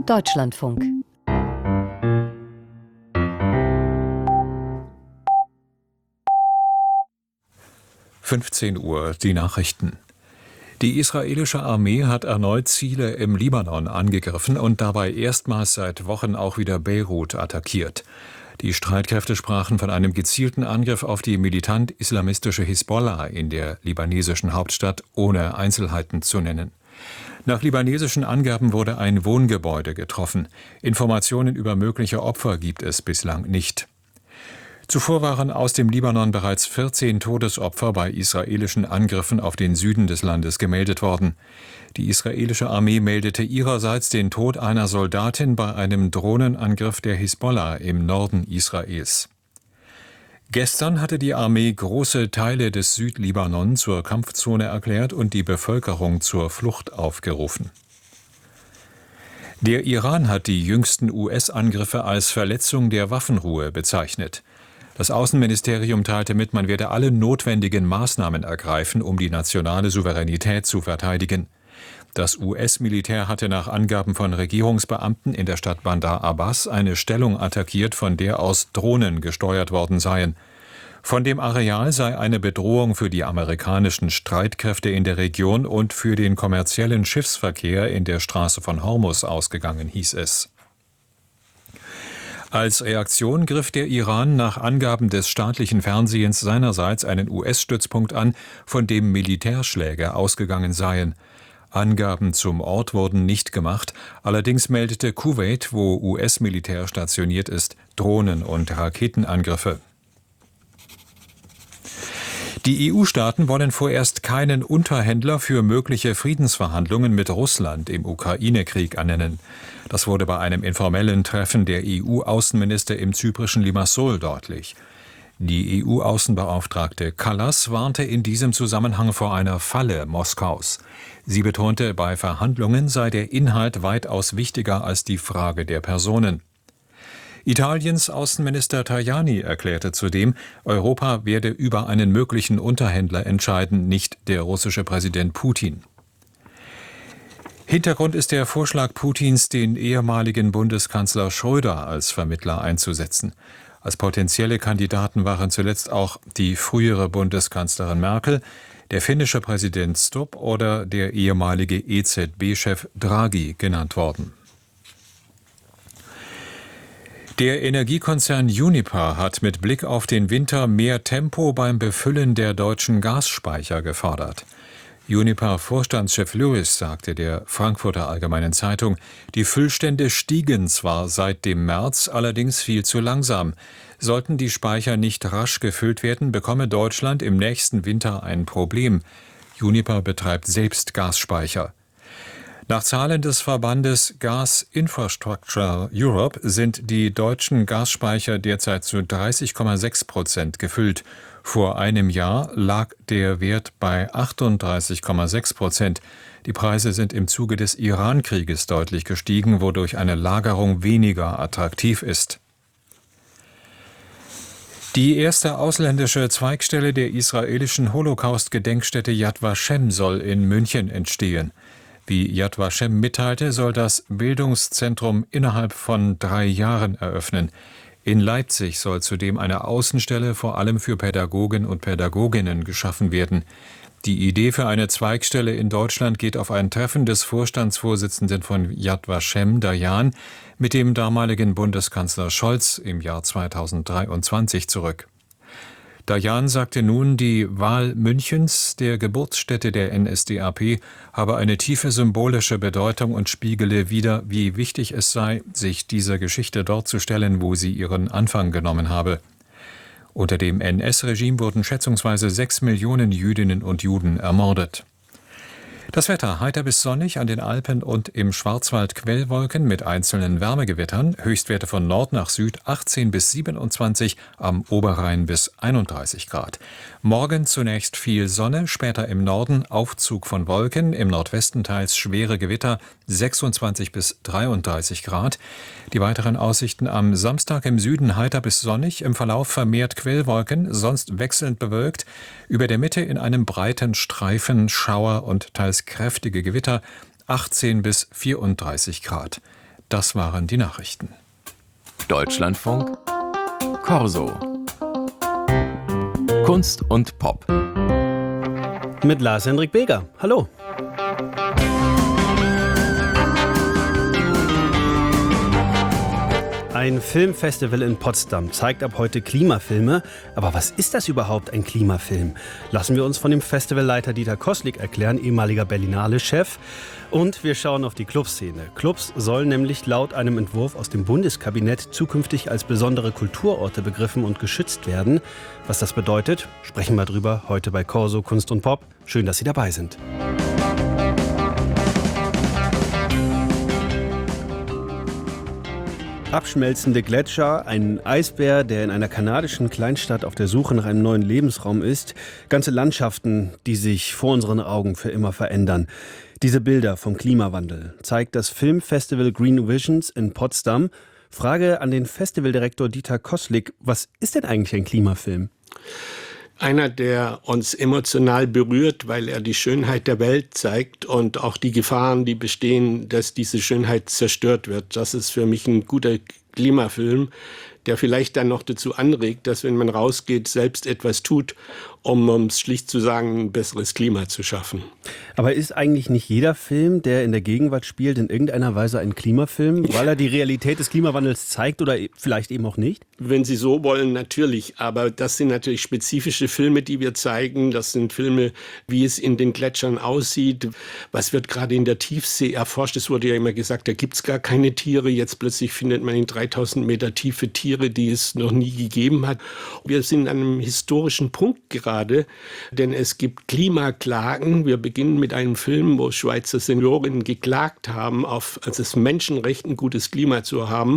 Deutschlandfunk. Uhr, die Nachrichten. Die israelische Armee hat erneut Ziele im Libanon angegriffen und dabei erstmals seit Wochen auch wieder Beirut attackiert. Die Streitkräfte sprachen von einem gezielten Angriff auf die militant-islamistische Hisbollah in der libanesischen Hauptstadt, ohne Einzelheiten zu nennen. Nach libanesischen Angaben wurde ein Wohngebäude getroffen. Informationen über mögliche Opfer gibt es bislang nicht. Zuvor waren aus dem Libanon bereits 14 Todesopfer bei israelischen Angriffen auf den Süden des Landes gemeldet worden. Die israelische Armee meldete ihrerseits den Tod einer Soldatin bei einem Drohnenangriff der Hisbollah im Norden Israels. Gestern hatte die Armee große Teile des Südlibanon zur Kampfzone erklärt und die Bevölkerung zur Flucht aufgerufen. Der Iran hat die jüngsten US-Angriffe als Verletzung der Waffenruhe bezeichnet. Das Außenministerium teilte mit, man werde alle notwendigen Maßnahmen ergreifen, um die nationale Souveränität zu verteidigen. Das US-Militär hatte nach Angaben von Regierungsbeamten in der Stadt Bandar Abbas eine Stellung attackiert, von der aus Drohnen gesteuert worden seien. Von dem Areal sei eine Bedrohung für die amerikanischen Streitkräfte in der Region und für den kommerziellen Schiffsverkehr in der Straße von Hormuz ausgegangen, hieß es. Als Reaktion griff der Iran nach Angaben des staatlichen Fernsehens seinerseits einen US-Stützpunkt an, von dem Militärschläge ausgegangen seien. Angaben zum Ort wurden nicht gemacht, allerdings meldete Kuwait, wo US-Militär stationiert ist, Drohnen- und Raketenangriffe. Die EU-Staaten wollen vorerst keinen Unterhändler für mögliche Friedensverhandlungen mit Russland im Ukraine-Krieg ernennen. Das wurde bei einem informellen Treffen der EU-Außenminister im zyprischen Limassol deutlich. Die EU-Außenbeauftragte Kallas warnte in diesem Zusammenhang vor einer Falle Moskaus. Sie betonte, bei Verhandlungen sei der Inhalt weitaus wichtiger als die Frage der Personen. Italiens Außenminister Tajani erklärte zudem, Europa werde über einen möglichen Unterhändler entscheiden, nicht der russische Präsident Putin. Hintergrund ist der Vorschlag Putins, den ehemaligen Bundeskanzler Schröder als Vermittler einzusetzen. Als potenzielle Kandidaten waren zuletzt auch die frühere Bundeskanzlerin Merkel, der finnische Präsident Stubb oder der ehemalige EZB-Chef Draghi genannt worden. Der Energiekonzern Uniper hat mit Blick auf den Winter mehr Tempo beim Befüllen der deutschen Gasspeicher gefordert. Uniper-Vorstandschef Lewis sagte der Frankfurter Allgemeinen Zeitung, die Füllstände stiegen zwar seit dem März, allerdings viel zu langsam. Sollten die Speicher nicht rasch gefüllt werden, bekomme Deutschland im nächsten Winter ein Problem. Uniper betreibt selbst Gasspeicher. Nach Zahlen des Verbandes Gas Infrastructure Europe sind die deutschen Gasspeicher derzeit zu 30,6% gefüllt. Vor einem Jahr lag der Wert bei 38,6%. Die Preise sind im Zuge des Iran-Krieges deutlich gestiegen, wodurch eine Lagerung weniger attraktiv ist. Die erste ausländische Zweigstelle der israelischen Holocaust-Gedenkstätte Yad Vashem soll in München entstehen. Wie Yad Vashem mitteilte, soll das Bildungszentrum innerhalb von 3 Jahren eröffnen. In Leipzig soll zudem eine Außenstelle vor allem für Pädagogen und Pädagoginnen geschaffen werden. Die Idee für eine Zweigstelle in Deutschland geht auf ein Treffen des Vorstandsvorsitzenden von Yad Vashem, Dayan, mit dem damaligen Bundeskanzler Scholz im Jahr 2023 zurück. Dayan sagte nun, die Wahl Münchens, der Geburtsstätte der NSDAP, habe eine tiefe symbolische Bedeutung und spiegele wider, wie wichtig es sei, sich dieser Geschichte dort zu stellen, wo sie ihren Anfang genommen habe. Unter dem NS-Regime wurden schätzungsweise 6 Millionen Jüdinnen und Juden ermordet. Das Wetter heiter bis sonnig, an den Alpen und im Schwarzwald Quellwolken mit einzelnen Wärmegewittern, Höchstwerte von Nord nach Süd 18 bis 27, am Oberrhein bis 31 Grad. Morgen zunächst viel Sonne, später im Norden Aufzug von Wolken, im Nordwesten teils schwere Gewitter 26 bis 33 Grad. Die weiteren Aussichten am Samstag im Süden heiter bis sonnig, im Verlauf vermehrt Quellwolken, sonst wechselnd bewölkt, über der Mitte in einem breiten Streifen Schauer und teils kräftige Gewitter 18 bis 34 Grad. das waren die Nachrichten. Deutschlandfunk Corso. Kunst und Pop. Mit Lars-Hendrik Beger. Hallo. Ein Filmfestival in Potsdam zeigt ab heute Klimafilme. Aber was ist das überhaupt, ein Klimafilm? Lassen wir uns von dem Festivalleiter Dieter Koslik erklären, ehemaliger Berlinale-Chef. Und wir schauen auf die Clubszene. Clubs sollen nämlich laut einem Entwurf aus dem Bundeskabinett zukünftig als besondere Kulturorte begriffen und geschützt werden. Was das bedeutet, sprechen wir drüber heute bei Corso Kunst und Pop. Schön, dass Sie dabei sind. Abschmelzende Gletscher, ein Eisbär, der in einer kanadischen Kleinstadt auf der Suche nach einem neuen Lebensraum ist, ganze Landschaften, die sich vor unseren Augen für immer verändern. Diese Bilder vom Klimawandel zeigt das Filmfestival Green Visions in Potsdam. Frage an den Festivaldirektor Dieter Koslik: Was ist denn eigentlich ein Klimafilm? Einer, der uns emotional berührt, weil er die Schönheit der Welt zeigt und auch die Gefahren, die bestehen, dass diese Schönheit zerstört wird. Das ist für mich ein guter Klimafilm, der vielleicht dann noch dazu anregt, dass, wenn man rausgeht, selbst etwas tut, um es schlicht zu sagen, ein besseres Klima zu schaffen. Aber ist eigentlich nicht jeder Film, der in der Gegenwart spielt, in irgendeiner Weise ein Klimafilm, weil er die Realität des Klimawandels zeigt oder vielleicht eben auch nicht? Wenn Sie so wollen, natürlich. Aber das sind natürlich spezifische Filme, die wir zeigen. Das sind Filme, wie es in den Gletschern aussieht. Was wird gerade in der Tiefsee erforscht? Es wurde ja immer gesagt, da gibt es gar keine Tiere. Jetzt plötzlich findet man in 3000 Meter Tiefe Tiere, die es noch nie gegeben hat. Wir sind an einem historischen Punkt gerade, denn es gibt Klimaklagen. Wir beginnen mit einem Film, wo Schweizer Seniorinnen geklagt haben, auf das Menschenrecht, ein gutes Klima zu haben.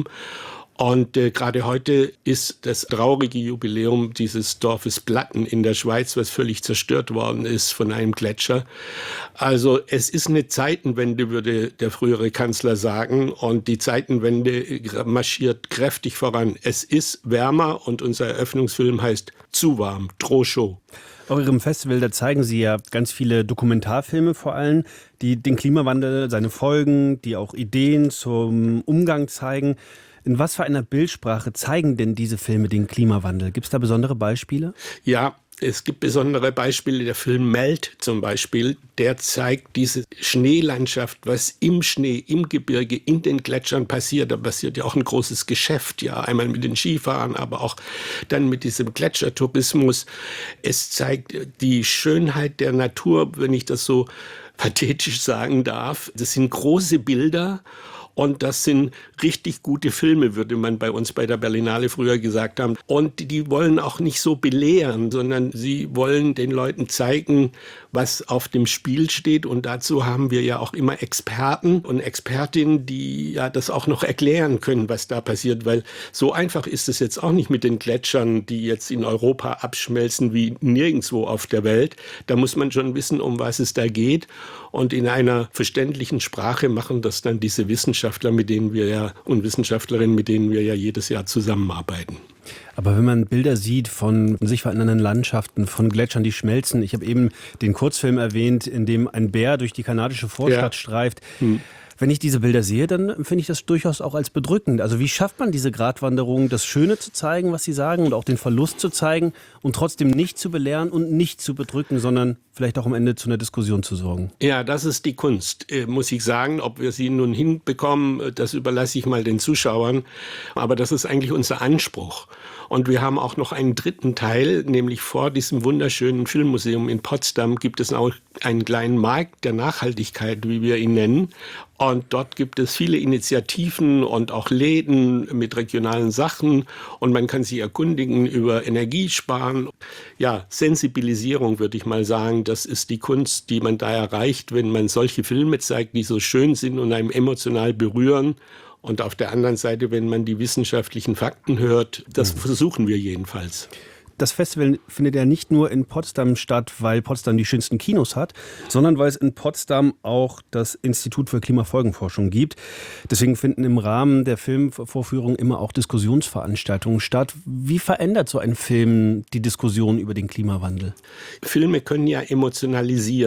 Und gerade heute ist das traurige Jubiläum dieses Dorfes Platten in der Schweiz, was völlig zerstört worden ist von einem Gletscher. Also es ist eine Zeitenwende, würde der frühere Kanzler sagen. Und die Zeitenwende marschiert kräftig voran. Es ist wärmer und unser Eröffnungsfilm heißt Zu warm, trop chaud. Auf Ihrem Festival, da zeigen Sie ja ganz viele Dokumentarfilme vor allem, die den Klimawandel, seine Folgen, die auch Ideen zum Umgang zeigen. In was für einer Bildsprache zeigen denn diese Filme den Klimawandel? Gibt es da besondere Beispiele? Ja, es gibt besondere Beispiele. Der Film Melt zum Beispiel, der zeigt diese Schneelandschaft, was im Schnee, im Gebirge, in den Gletschern passiert. Da passiert ja auch ein großes Geschäft, ja, einmal mit den Skifahrern, aber auch dann mit diesem Gletschertourismus. Es zeigt die Schönheit der Natur, wenn ich das so pathetisch sagen darf. Das sind große Bilder. Und das sind richtig gute Filme, würde man bei uns bei der Berlinale früher gesagt haben. Und die wollen auch nicht so belehren, sondern sie wollen den Leuten zeigen, was auf dem Spiel steht. Und dazu haben wir ja auch immer Experten und Expertinnen, die ja das auch noch erklären können, was da passiert. Weil so einfach ist es jetzt auch nicht mit den Gletschern, die jetzt in Europa abschmelzen wie nirgendwo auf der Welt. Da muss man schon wissen, um was es da geht. Und in einer verständlichen Sprache machen das dann diese Wissenschaftler, mit denen wir ja und Wissenschaftlerinnen, mit denen wir ja jedes Jahr zusammenarbeiten. Aber wenn man Bilder sieht von sich verändernden Landschaften, von Gletschern, die schmelzen. Ich habe eben den Kurzfilm erwähnt, in dem ein Bär durch die kanadische Vorstadt streift. Wenn ich diese Bilder sehe, dann empfinde ich das durchaus auch als bedrückend. Also wie schafft man diese Gratwanderung, das Schöne zu zeigen, was Sie sagen, und auch den Verlust zu zeigen und trotzdem nicht zu belehren und nicht zu bedrücken, sondern vielleicht auch am Ende zu einer Diskussion zu sorgen? Ja, das ist die Kunst, muss ich sagen. Ob wir sie nun hinbekommen, das überlasse ich mal den Zuschauern. Aber das ist eigentlich unser Anspruch. Und wir haben auch noch einen dritten Teil, nämlich vor diesem wunderschönen Filmmuseum in Potsdam gibt es auch einen kleinen Markt der Nachhaltigkeit, wie wir ihn nennen. Und dort gibt es viele Initiativen und auch Läden mit regionalen Sachen. Und man kann sich erkundigen über Energiesparen. Ja, Sensibilisierung würde ich mal sagen, das ist die Kunst, die man da erreicht, wenn man solche Filme zeigt, die so schön sind und einem emotional berühren. Und auf der anderen Seite, wenn man die wissenschaftlichen Fakten hört, das versuchen wir jedenfalls. Das Festival findet ja nicht nur in Potsdam statt, weil Potsdam die schönsten Kinos hat, sondern weil es in Potsdam auch das Institut für Klimafolgenforschung gibt. Deswegen finden im Rahmen der Filmvorführung immer auch Diskussionsveranstaltungen statt. Wie verändert so ein Film die Diskussion über den Klimawandel? Filme können ja emotionalisieren.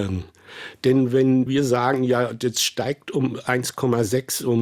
Denn wenn wir sagen, ja, das steigt um 1,6, um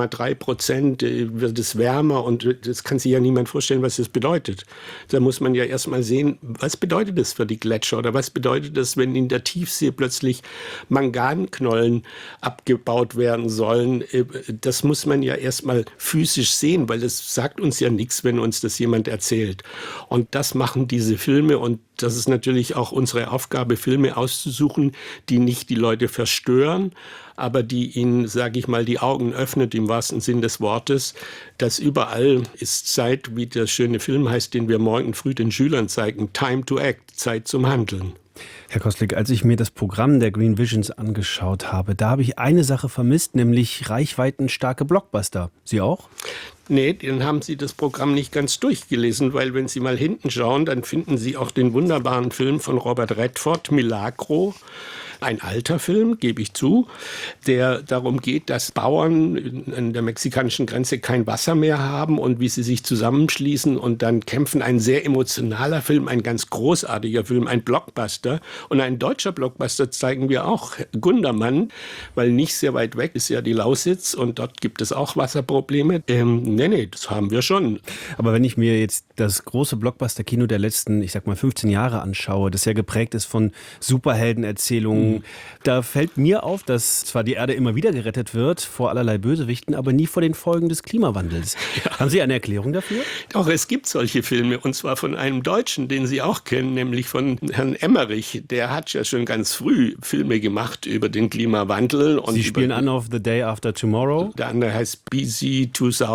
0,3%, wird es wärmer und das kann sich ja niemand vorstellen, was das bedeutet. Da muss man ja erstmal sehen, was bedeutet das für die Gletscher oder was bedeutet das, wenn in der Tiefsee plötzlich Manganknollen abgebaut werden sollen. Das muss man ja erstmal physisch sehen, weil das sagt uns ja nichts, wenn uns das jemand erzählt. Und das machen diese Filme und das ist natürlich auch unsere Aufgabe, Filme auszusuchen, die nicht die Leute verstören, aber die ihnen, sage ich mal, die Augen öffnet im wahrsten Sinn des Wortes. Das überall ist Zeit, wie der schöne Film heißt, den wir morgen früh den Schülern zeigen, Time to Act, Zeit zum Handeln. Herr Koslik, als ich mir das Programm der Green Visions angeschaut habe, da habe ich eine Sache vermisst, nämlich reichweitenstarke Blockbuster. Sie auch? Nee, dann haben Sie das Programm nicht ganz durchgelesen, weil wenn Sie mal hinten schauen, dann finden Sie auch den wunderbaren Film von Robert Redford, Milagro. Ein alter Film, gebe ich zu, der darum geht, dass Bauern an der mexikanischen Grenze kein Wasser mehr haben und wie sie sich zusammenschließen und dann kämpfen. Ein sehr emotionaler Film, ein ganz großartiger Film, ein Blockbuster. Und ein deutscher Blockbuster zeigen wir auch, Gundermann, weil nicht sehr weit weg ist ja die Lausitz und dort gibt es auch Wasserprobleme. Nee, das haben wir schon. Aber wenn ich mir jetzt das große Blockbuster-Kino der letzten, 15 Jahre anschaue, das ja geprägt ist von Superheldenerzählungen, da fällt mir auf, dass zwar die Erde immer wieder gerettet wird vor allerlei Bösewichten, aber nie vor den Folgen des Klimawandels. Ja. Haben Sie eine Erklärung dafür? Doch, es gibt solche Filme und zwar von einem Deutschen, den Sie auch kennen, nämlich von Herrn Emmerich. Der hat ja schon ganz früh Filme gemacht über den Klimawandel. Und Sie spielen an auf The Day After Tomorrow? Der andere heißt BC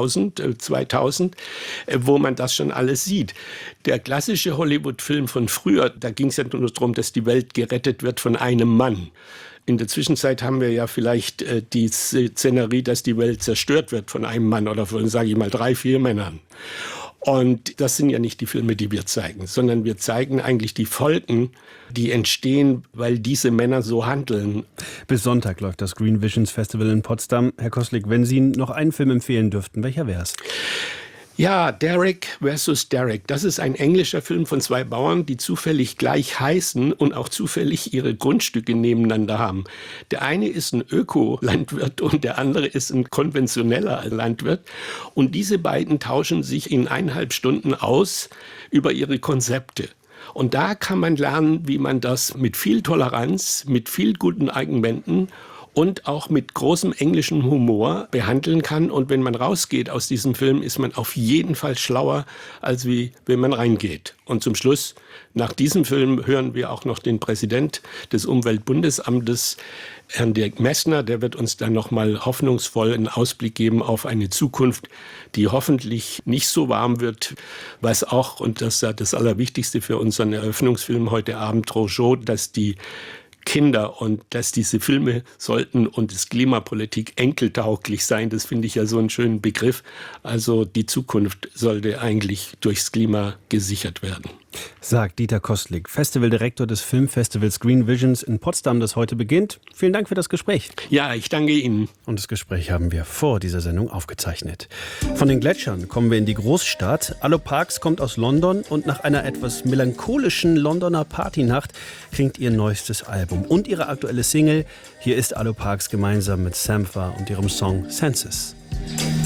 2000, wo man das schon alles sieht. Der klassische Hollywood-Film von früher, da ging es ja nur darum, dass die Welt gerettet wird von einem Mann. In der Zwischenzeit haben wir ja vielleicht die Szenerie, dass die Welt zerstört wird von einem Mann oder von, sage ich mal, 3, 4 Männern. Und das sind ja nicht die Filme, die wir zeigen, sondern wir zeigen eigentlich die Folgen, die entstehen, weil diese Männer so handeln. Bis Sonntag läuft das Green Visions Festival in Potsdam. Herr Koslik, wenn Sie noch einen Film empfehlen dürften, welcher wäre es? Ja, Derek versus Derek. Das ist ein englischer Film von 2 Bauern, die zufällig gleich heißen und auch zufällig ihre Grundstücke nebeneinander haben. Der eine ist ein Ökolandwirt und der andere ist ein konventioneller Landwirt. Und diese beiden tauschen sich in 1,5 Stunden aus über ihre Konzepte. Und da kann man lernen, wie man das mit viel Toleranz, mit viel guten Argumenten und auch mit großem englischem Humor behandeln kann. Und wenn man rausgeht aus diesem Film, ist man auf jeden Fall schlauer, als wie wenn man reingeht. Und zum Schluss, nach diesem Film hören wir auch noch den Präsident des Umweltbundesamtes, Herrn Dirk Messner. Der wird uns dann nochmal hoffnungsvoll einen Ausblick geben auf eine Zukunft, die hoffentlich nicht so warm wird, was auch, und das ist das Allerwichtigste für unseren Eröffnungsfilm heute Abend, Trochot, dass die Kinder und dass diese Filme sollten und das Klimapolitik enkeltauglich sein, das finde ich ja so einen schönen Begriff. Also die Zukunft sollte eigentlich durchs Klima gesichert werden. Sagt Dieter Koslik, Festivaldirektor des Filmfestivals Green Visions in Potsdam, das heute beginnt. Vielen Dank für das Gespräch. Ja, ich danke Ihnen. Und das Gespräch haben wir vor dieser Sendung aufgezeichnet. Von den Gletschern kommen wir in die Großstadt. Allo Parks kommt aus London und nach einer etwas melancholischen Londoner Partynacht klingt ihr neuestes Album und ihre aktuelle Single. Hier ist Allo Parks gemeinsam mit Sampha und ihrem Song Senses.